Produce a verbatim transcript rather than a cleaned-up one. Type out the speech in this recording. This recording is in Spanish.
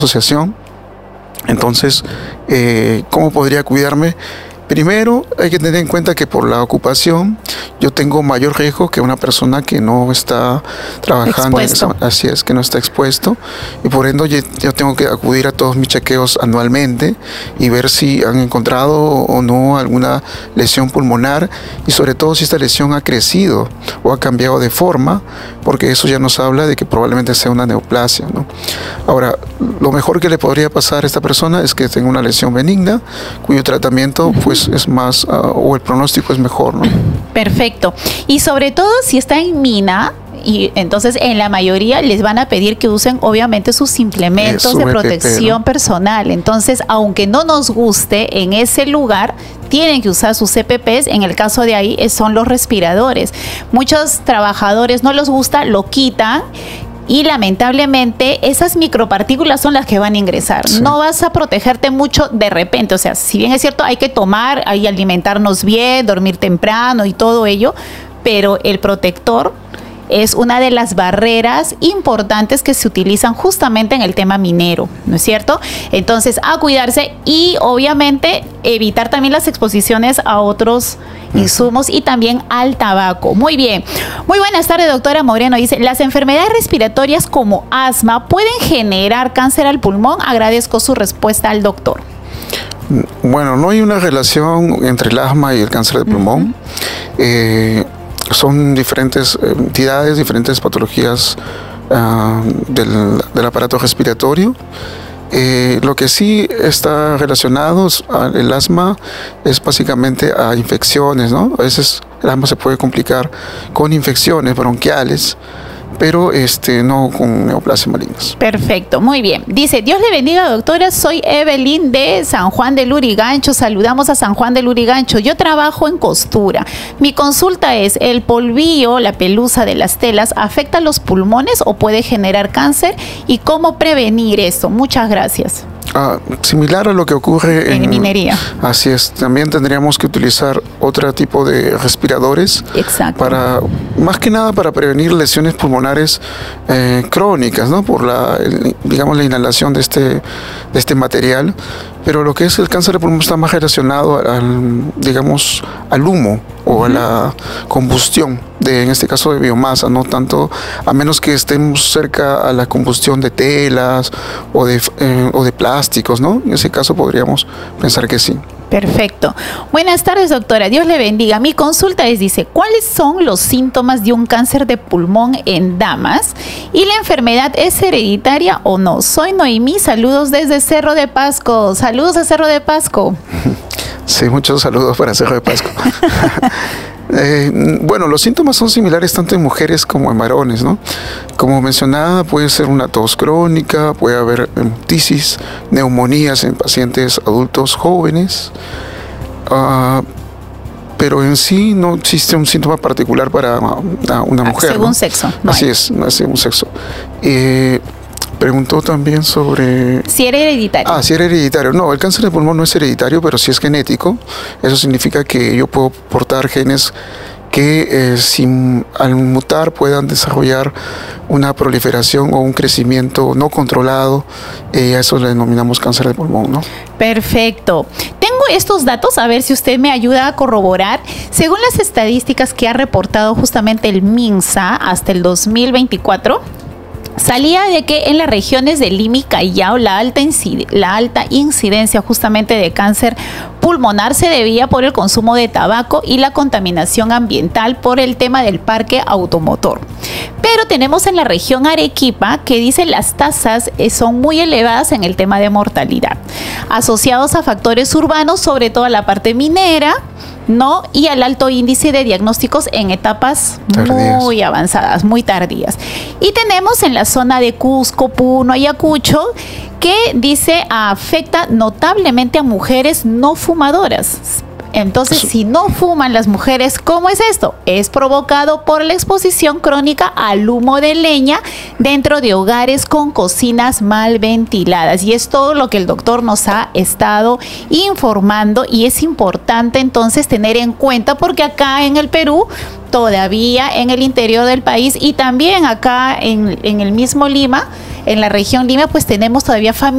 asociación. Entonces, eh, ¿cómo podría cuidarme? Primero, hay que tener en cuenta que por la ocupación yo tengo mayor riesgo que una persona que no está trabajando, en esa, así es, que no está expuesto, y por ende yo, yo tengo que acudir a todos mis chequeos anualmente y ver si han encontrado o no alguna lesión pulmonar, y sobre todo si esta lesión ha crecido o ha cambiado de forma, porque eso ya nos habla de que probablemente sea una neoplasia, ¿no? Ahora, lo mejor que le podría pasar a esta persona es que tenga una lesión benigna, cuyo tratamiento pues es más, uh, o el pronóstico es mejor, ¿no? Perfecto. Y sobre todo si está en mina, y entonces en la mayoría les van a pedir que usen obviamente sus implementos de protección personal. Entonces, aunque no nos guste en ese lugar, tienen que usar sus C P Ps. En el caso de ahí son los respiradores. Muchos trabajadores no les gusta, lo quitan. Y lamentablemente esas micropartículas son las que van a ingresar. Sí. No vas a protegerte mucho de repente. O sea, si bien es cierto, hay que tomar, hay que alimentarnos bien, dormir temprano y todo ello, pero el protector es una de las barreras importantes que se utilizan justamente en el tema minero, ¿no es cierto? Entonces, a cuidarse y obviamente evitar también las exposiciones a otros insumos y también al tabaco. Muy bien. Muy buenas tardes, doctora Moreno. Dice, ¿las enfermedades respiratorias como asma pueden generar cáncer al pulmón? Agradezco su respuesta al doctor. Bueno, no hay una relación entre el asma y el cáncer de pulmón. Uh-huh. eh, Son diferentes entidades, diferentes patologías uh, del, del aparato respiratorio. Eh, lo que sí está relacionado al asma es básicamente a infecciones, ¿no? A veces el asma se puede complicar con infecciones bronquiales, pero este, no con neoplasias malignas. Perfecto, muy bien. Dice, Dios le bendiga, doctora, soy Evelyn de San Juan del Lurigancho. Saludamos a San Juan del Lurigancho. Yo trabajo en costura. Mi consulta es, ¿el polvillo, la pelusa de las telas, afecta los pulmones o puede generar cáncer? ¿Y cómo prevenir esto? Muchas gracias. Ah, similar a lo que ocurre en, en minería. Así es, también tendríamos que utilizar otro tipo de respiradores. Exacto. Para, más que nada para prevenir lesiones pulmonares eh, crónicas, ¿no? Por la, el, digamos, la inhalación de este, de este material. Pero lo que es el cáncer de pulmón está más relacionado al, digamos, al humo o uh-huh. a la combustión, de, en este caso de biomasa, no tanto, a menos que estemos cerca a la combustión de telas o de, eh, o de plásticos, ¿no? En ese caso podríamos pensar que sí. Perfecto. Buenas tardes, doctora. Dios le bendiga. Mi consulta es, dice, ¿cuáles son los síntomas de un cáncer de pulmón en damas? ¿Y la enfermedad es hereditaria o no? Soy Noemí, saludos desde Cerro de Pasco. Saludos a Cerro de Pasco. Sí, muchos saludos para Cerro de Pasco. Eh, bueno, los síntomas son similares tanto en mujeres como en varones, ¿no? Como mencionaba, puede ser una tos crónica, puede haber tisis, neumonías en pacientes adultos jóvenes, uh, pero en sí no existe un síntoma particular para una, una mujer. Según ¿no? sexo. No Así hay. es, no es según sexo. Eh, Preguntó también sobre... Si era hereditario. Ah, si era hereditario. No, el cáncer de pulmón no es hereditario, pero sí es genético. Eso significa que yo puedo portar genes que eh, sin, al mutar puedan desarrollar una proliferación o un crecimiento no controlado. Eh, a eso le denominamos cáncer de pulmón, ¿no? Perfecto. Tengo estos datos, a ver si usted me ayuda a corroborar. Según las estadísticas que ha reportado justamente el MINSA hasta el dos mil veinticuatro, salía de que en las regiones de Lima y Callao la alta, la alta incidencia justamente de cáncer pulmonar se debía por el consumo de tabaco y la contaminación ambiental por el tema del parque automotor. Pero tenemos en la región Arequipa que dice las tasas son muy elevadas en el tema de mortalidad, asociados a factores urbanos, sobre todo a la parte minera, ¿no? Y al alto índice de diagnósticos en etapas tardías. Muy avanzadas, muy tardías. Y tenemos en la zona de Cusco, Puno, Ayacucho, que dice afecta notablemente a mujeres no fumadoras. Entonces, si no fuman las mujeres, ¿cómo es esto? Es provocado por la exposición crónica al humo de leña dentro de hogares con cocinas mal ventiladas. Y es todo lo que el doctor nos ha estado informando, y es importante entonces tener en cuenta, porque acá en el Perú, todavía en el interior del país y también acá en, en el mismo Lima, en la región Lima, pues tenemos todavía familias